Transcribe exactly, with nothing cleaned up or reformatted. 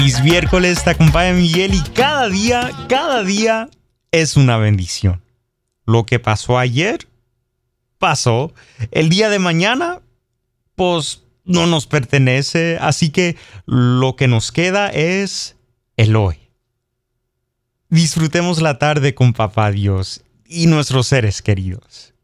Mis miércoles te acompaña Miguel y cada día, cada día es una bendición. Lo que pasó ayer, pasó. El día de mañana, pues no nos pertenece. Así que lo que nos queda es el hoy. Disfrutemos la tarde con Papá Dios y nuestros seres queridos.